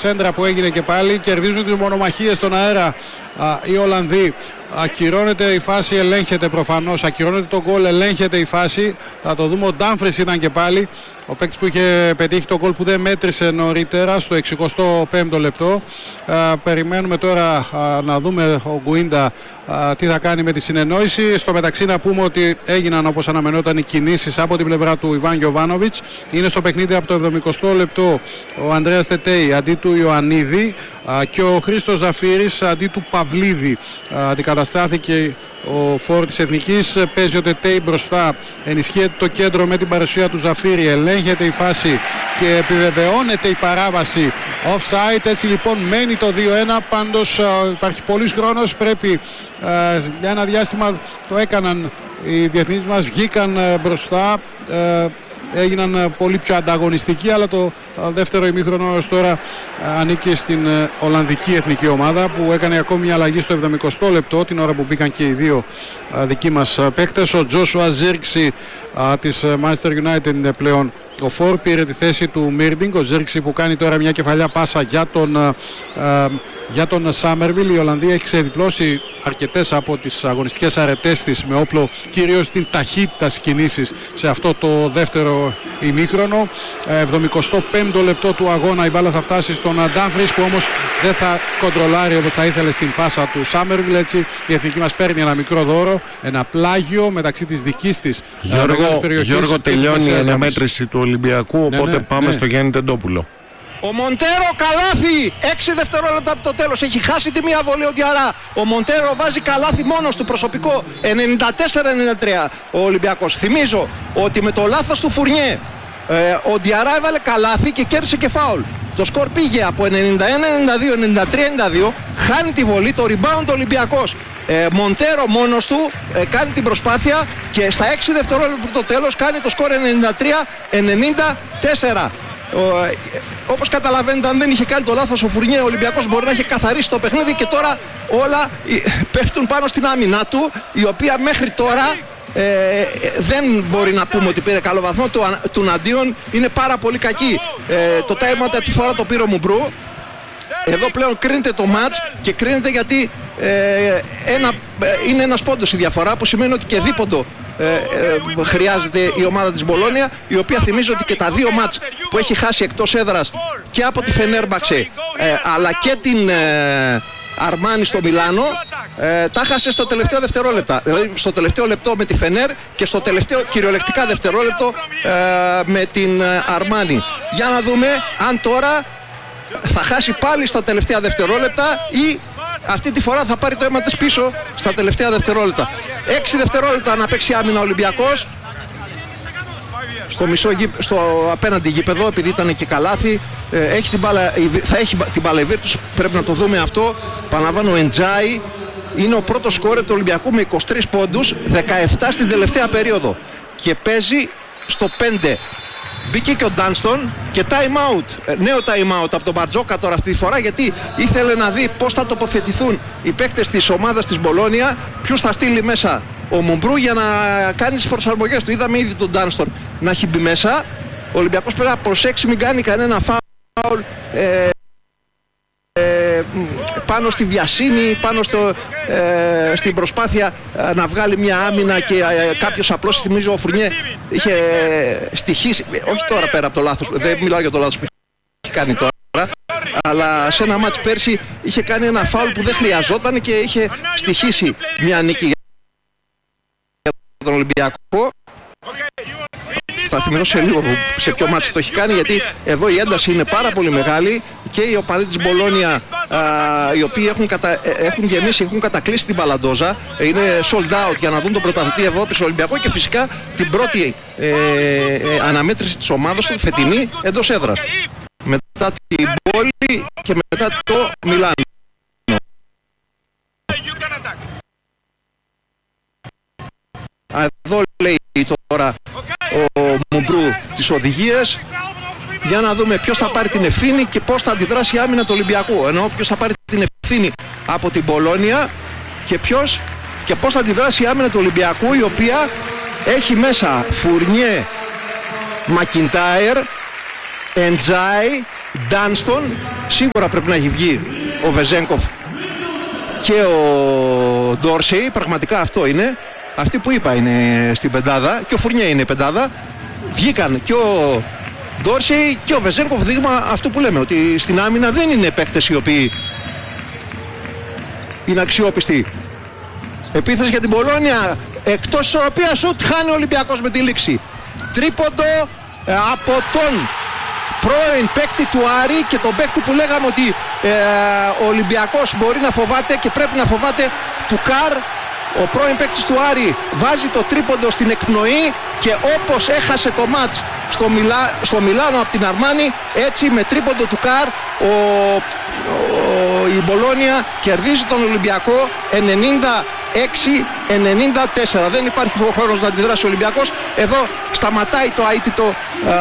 σέντρα που έγινε και πάλι. Κερδίζουν τις μονομαχίες στον αέρα οι Ολλανδοί. Ακυρώνεται η φάση, ελέγχεται προφανώς. Ακυρώνεται το γκολ, ελέγχεται η φάση. Θα το δούμε, ο Ντάμφρις ήταν και πάλι. Ο παίκτης που είχε πετύχει το γκολ που δεν μέτρησε νωρίτερα στο 65ο λεπτό. Περιμένουμε τώρα να δούμε ο Γκουίντα τι θα κάνει με τη συνεννόηση. Στο μεταξύ να πούμε ότι έγιναν, όπως αναμενόταν, οι κινήσεις από την πλευρά του Ιβάν Γιοβάνοβιτς. Είναι στο παιχνίδι από το 70ο λεπτό ο Ανδρέας Τετέι αντί του Ιωαννίδη και ο Χρήστος Ζαφύρης αντί του Παυλίδη. Αντικαταστάθηκε ο φόρ της Εθνικής. Παίζει ο Τετέι μπροστά, ενισχύεται το κέντρο με την παρουσία του Ζαφύρη, ελέγχεται η φάση και επιβεβαιώνεται η παράβαση offside. Έτσι λοιπόν μένει το 2-1. Πάντως υπάρχει πολύς χρόνος, πρέπει για ένα διάστημα το έκαναν οι διεθνείς μας, βγήκαν μπροστά, έγιναν πολύ πιο ανταγωνιστικοί, αλλά το δεύτερο ημίχρονο ως τώρα ανήκει στην Ολλανδική εθνική ομάδα που έκανε ακόμη μια αλλαγή στο 70ο λεπτό, την ώρα που μπήκαν και οι δύο δικοί μας παίκτες. Ο Τζόσουα Ζίρξη της Manchester United πλέον ο φόρ, πήρε τη θέση του Μίρντινγκ. Ο Ζίρξη που κάνει τώρα μια κεφαλιά πάσα για τον Σάμερβιλ. Η Ολλανδία έχει ξεδιπλώσει αρκετές από τις αγωνιστικές αρετές της με όπλο κυρίως την ταχύτητα στις κινήσεις σε αυτό το δεύτερο ημίχρονο. 75ο λεπτό του αγώνα, η μπάλα θα φτάσει στον Ντάμφρις που όμως δεν θα κοντρολάρει όπως θα ήθελε στην πάσα του Σάμερβιλ. Έτσι η εθνική μας παίρνει ένα μικρό δώρο, ένα πλάγιο μεταξύ της δικής της περιοχής. Γιώργο, τελειώνει η αναμέτρηση του Ολυμπιακού, οπότε πάμε στο Γιάννη Τεντόπουλο. Ο Μοντέρο καλάθι, 6 δευτερόλεπτα από το τέλος, έχει χάσει τη μία βολή ο Διαρά. Ο Μοντέρο βάζει καλάθι μόνος του, προσωπικό, 94-93 ο Ολυμπιακός. Θυμίζω ότι με το λάθος του Φουρνιέ ο Διαρά έβαλε καλάθι και κέρδισε και φάουλ. Το σκορ πήγε από 91-92, 93-92, χάνει τη βολή, το rebound ο Ολυμπιακός. Μοντέρο μόνος του κάνει την προσπάθεια και στα 6 δευτερόλεπτα από το τέλος κάνει το σκορ 93-94. Όπως καταλαβαίνετε, αν δεν είχε κάνει το λάθος ο Φουρνιέ, ο Ολυμπιακός μπορεί να έχει καθαρίσει το παιχνίδι και τώρα όλα πέφτουν πάνω στην άμυνά του, η οποία μέχρι τώρα δεν μπορεί να πούμε ότι πήρε καλό βαθμό. Του αντίον είναι πάρα πολύ κακή. Το time out τη φορά το πήρε ο Μουμπρού. Εδώ πλέον κρίνεται το match και κρίνεται γιατί είναι ένας πόντος η διαφορά, που σημαίνει ότι και δίποντο χρειάζεται η ομάδα της Μπολόνια, η οποία θυμίζω ότι και τα δύο μάτς που έχει χάσει εκτός έδρας και από τη Φενέρμπαξε αλλά και την Αρμάνι στο Μιλάνο, τα χάσε στο τελευταίο δευτερόλεπτα. Δηλαδή στο τελευταίο λεπτό με τη Φενέρ και στο τελευταίο κυριολεκτικά δευτερόλεπτο με την Αρμάνι. Για να δούμε αν τώρα θα χάσει πάλι στα τελευταία δευτερόλεπτα ή αυτή τη φορά θα πάρει το αίμα της πίσω στα τελευταία δευτερόλεπτα. 6 δευτερόλεπτα να παίξει άμυνα ο Ολυμπιακός στο απέναντι γήπεδο, επειδή ήταν και καλάθι. Έχει την μπάλα, θα έχει την μπάλα η Βίρτους, πρέπει να το δούμε αυτό. Παναβάνω ο Εντζάι είναι ο πρώτος σκόρερ του Ολυμπιακού με 23 πόντους, 17 στην τελευταία περίοδο και παίζει στο 5. Μπήκε και ο Ντάνστον και time out, νέο time out από τον Μπαρτζόκα τώρα αυτή τη φορά, γιατί ήθελε να δει πώς θα τοποθετηθούν οι παίκτες της ομάδας της Μπολόνια, ποιους θα στείλει μέσα ο Μουμπρού για να κάνει τις προσαρμογές του. Είδαμε ήδη τον Ντάνστον να έχει μπει μέσα. Ο Ολυμπιακός πρέπει να προσέξει μην κάνει κανένα φάουλ πάνω στη βιασύνη, πάνω στην προσπάθεια να βγάλει μια άμυνα και κάποιος απλώς, θυμίζω ο Φουρνιέ είχε στοιχήσει, όχι τώρα πέρα από το λάθος, δεν μιλάω για το λάθος που έχει κάνει τώρα, αλλά σε ένα μάτς πέρσι είχε κάνει ένα φάουλ που δεν χρειαζόταν και είχε στοιχήσει μια νίκη για τον Ολυμπιακό. Θα θυμηθώ σε λίγο σε ποιο μάτσι το έχει κάνει, γιατί εδώ η ένταση είναι πάρα πολύ μεγάλη και οι οπαδοί της Μπολόνια οι οποίοι έχουν γεμίσει, έχουν κατακλείσει την Παλαντόζα, είναι sold out για να δουν τον πρωταθλητή Ευρώπης Ολυμπιακό και φυσικά την πρώτη αναμέτρηση της ομάδας του φετινή εντός έδρας. Μετά την πόλη και μετά το Μιλάνο. Εδώ λέει τώρα ο Μουμπρού τις οδηγίες, για να δούμε ποιος θα πάρει την ευθύνη και πώς θα αντιδράσει η άμυνα του Ολυμπιακού. Ενώ ποιος θα πάρει την ευθύνη από την Πολόνια και πώς θα αντιδράσει η άμυνα του Ολυμπιακού, η οποία έχει μέσα Φουρνιέ, Μακιντάιρ, Εντζάι, Ντάνστον, σίγουρα πρέπει να έχει βγει ο Βεζένκοφ και ο Ντόρσεϊ, πραγματικά αυτό είναι. Αυτοί που είπα είναι στην πεντάδα και ο Φουρνιέ είναι η πεντάδα. Βγήκαν και ο Ντόρσεϊ και ο Βεζένκοφ, δείγμα αυτό που λέμε, ότι στην άμυνα δεν είναι παίκτες οι οποίοι είναι αξιόπιστοι. Επίθεση για την Μπολόνια, εκτός ισορροπίας, σουτ, χάνει ο Ολυμπιακός με τη λήξη. Τρίποντο από τον πρώην παίκτη του Άρη και τον παίκτη που λέγαμε ότι ο Ολυμπιακός μπορεί να φοβάται και πρέπει να φοβάται, του Καρ. Ο πρώην παίκτης του Άρη βάζει το τρίποντο στην εκπνοή και όπως έχασε το μάτς στο Μιλάνο από την Αρμάνι, έτσι με τρίποντο του Καρ η Μπολόνια κερδίζει τον Ολυμπιακό 96-94. Δεν υπάρχει χρόνος να αντιδράσει ο Ολυμπιακός. Εδώ σταματάει το αίτητο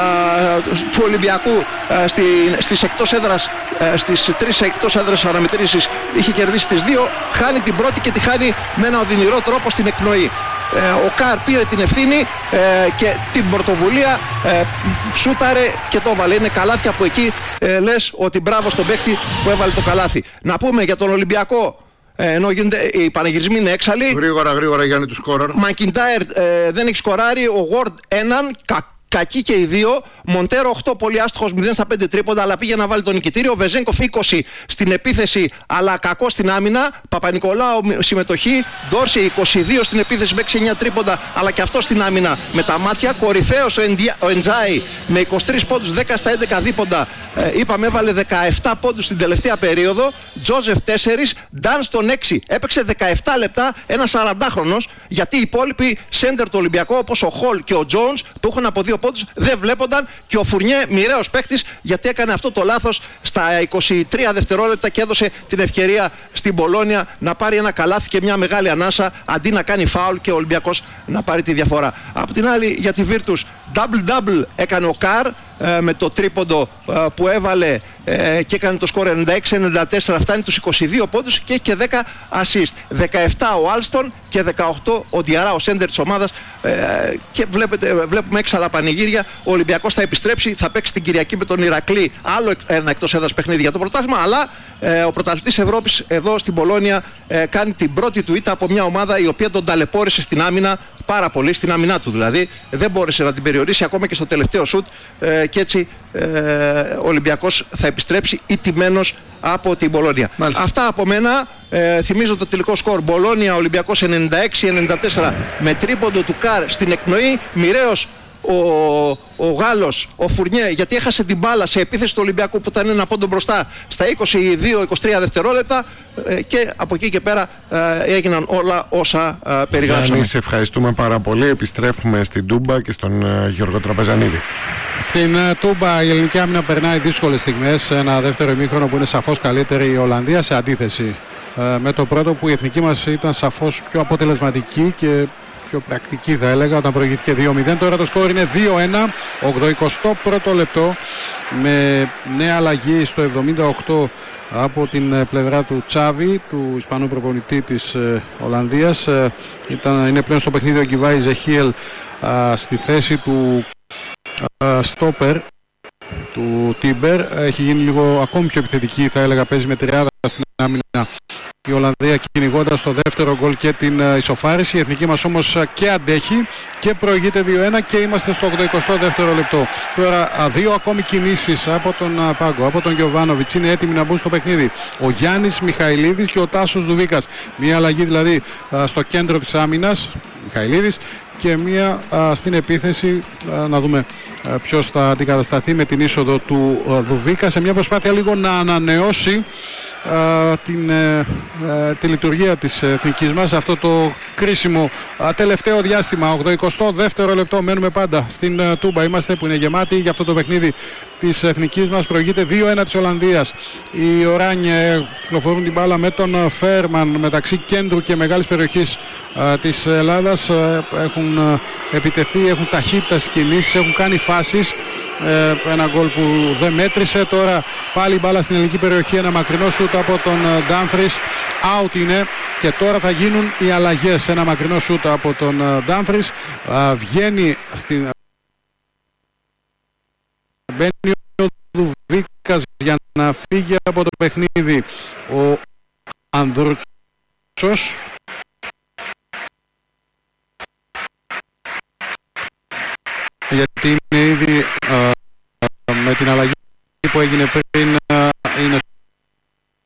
του Ολυμπιακού στις εκτός έδρας, στις 3 εκτός έδρας αναμετρήσεις. Είχε κερδίσει τις 2, χάνει την πρώτη και τη χάνει με ένα οδυνηρό τρόπο στην εκπνοή. Ο Καρ πήρε την ευθύνη και την πρωτοβουλία, σούταρε και το έβαλε. Είναι καλάθια από εκεί λες ότι μπράβο στον παίκτη που έβαλε το καλάθι. Να πούμε για τον Ολυμπιακό, ενώ γίνονται, οι πανηγυρισμοί είναι έξαλλοι. Γρήγορα Γιάννη του σκόραρ. Μακιντάιρ δεν έχει σκοράρει, ο Γουόρντ έναν, κακοί και οι δύο. Μοντέρο 8, πολύ άστοχος, 0 στα 5 τρίποντα, αλλά πήγε να βάλει τον νικητήριο. Βεζένκοφ 20 στην επίθεση, αλλά κακό στην άμυνα. Παπα-Νικολάου συμμετοχή. Ντόρσεϊ 22 στην επίθεση με 6-9 τρίποντα, αλλά και αυτό στην άμυνα με τα μάτια. Κορυφαίος ο Εντζάι με 23 πόντους, 10 στα 11 δίποντα. Είπαμε, έβαλε 17 πόντους στην τελευταία περίοδο. Τζόζεφ 4, Ντάνστον 6. Έπαιξε 17 λεπτά, ένα 40χρονος, γιατί οι υπόλοιποι σέντερ του Ολυμπιακού, όπως ο Χολ και ο Τζόουνς, που έχουν από 2 πόντους, δεν βλέπονταν, και ο Φουρνιέ, μοιραίος παίκτης, γιατί έκανε αυτό το λάθος στα 23 δευτερόλεπτα και έδωσε την ευκαιρία στην Μπολόνια να πάρει ένα καλάθι και μια μεγάλη ανάσα, αντί να κάνει φάουλ και ο Ολυμπιακός να πάρει τη διαφορά. Από την άλλη, για τη Virtus, double-double έκανε ο Καρ με το τρίποντο που έβαλε και έκανε το σκορ 96-94, φτάνει τους 22 πόντους και έχει και 10 assist. 17 ο Άλστον και 18 ο Διαρά, ο σέντερ της ομάδας, και βλέπουμε έξαλα πανηγύρια. Ο Ολυμπιακός θα επιστρέψει, θα παίξει την Κυριακή με τον Ηρακλή, άλλο ένα εκτός έδρας παιχνίδι για το πρωτάθλημα, αλλά ο πρωταθλητής Ευρώπης εδώ στην Πολόνια κάνει την πρώτη του ήττα από μια ομάδα η οποία τον ταλαιπώρησε στην άμυνα πάρα πολύ, στην άμυνά του δηλαδή. Δεν μπόρεσε να την περιορίσει ακόμα και στο τελευταίο σουτ, και έτσι ο Ολυμπιακός θα επιστρέψει ηττημένος από την Μπολόνια. Αυτά από μένα. Θυμίζω το τελικό σκορ. Μπολόνια Ολυμπιακός 96-94 με τρίποντο του Καρ στην εκπνοή. Μοιραίος ο Γάλλος, ο Φουρνιέ, γιατί έχασε την μπάλα σε επίθεση του Ολυμπιακού που ήταν ένα πόντο μπροστά στα 22-23 δευτερόλεπτα, και από εκεί και πέρα έγιναν όλα όσα περιγράψαμε. Γιάννη, σε ευχαριστούμε πάρα πολύ. Επιστρέφουμε στην Τούμπα και στον Γιώργο Τραπεζανίδη. Στην Τούμπα η ελληνική άμυνα περνάει δύσκολες στιγμές. Ένα δεύτερο ημίχρονο που είναι σαφώς καλύτερη η Ολλανδία, σε αντίθεση με το πρώτο που η εθνική μας ήταν σαφώς πιο αποτελεσματική και πιο πρακτική, θα έλεγα, όταν προηγήθηκε 2-0. Τώρα το σκόρ είναι 2-1, 81ο λεπτό, με νέα αλλαγή στο 78 από την πλευρά του Τσάβη, του Ισπανού προπονητή της Ολλανδίας. Είναι πλέον στο παιχνίδι ο Γκιβάη Ζεχίελ στη θέση του στόπερ του Τίμπερ. Έχει γίνει λίγο ακόμη πιο επιθετική, θα έλεγα, παίζει με τριάδα στην άμυνα η Ολλανδία, κυνηγώντας το δεύτερο γκολ και την ισοφάριση. Η εθνική μας όμως και αντέχει και προηγείται 2-1 και είμαστε στο 82ο λεπτό. Τώρα δύο ακόμη κινήσεις από τον Πάγκο, από τον Γιοβάνοβιτς, είναι έτοιμοι να μπουν στο παιχνίδι. Ο Γιάννης Μιχαηλίδης και ο Τάσος Δουβίκας. Μία αλλαγή δηλαδή στο κέντρο της άμυνας, Μιχαηλίδης, και μία στην επίθεση. Να δούμε ποιος θα αντικατασταθεί με την είσοδο του Δουβίκα, σε μια προσπάθεια λίγο να ανανεώσει τη λειτουργία της εθνικής μας αυτό το κρίσιμο τελευταίο διάστημα. 82ο λεπτό, μένουμε πάντα στην Τούμπα, είμαστε, που είναι γεμάτη για αυτό το παιχνίδι της εθνικής μας. Προηγείται 2-1 της Ολλανδίας. Οι Οράνιε κυκλοφορούν την μπάλα με τον Φέρμαν μεταξύ κέντρου και μεγάλης περιοχής της Ελλάδας. Έχουν επιτεθεί, έχουν ταχύτητα στις κινήσεις, έχουν κάνει φάσεις. Ένα γκολ που δεν μέτρησε. Τώρα πάλι μπάλα στην ελληνική περιοχή, ένα μακρινό σούτ από τον Ντάμφρις, out είναι, και τώρα θα γίνουν οι αλλαγές. Ένα μακρινό σούτ από τον Ντάμφρις, βγαίνει στην... Μπαίνει ο Δουβίκας Τσούκας για να φύγει από το παιχνίδι ο Ανδρούτσος. Γιατί είναι ήδη με την αλλαγή που έγινε πριν, είναι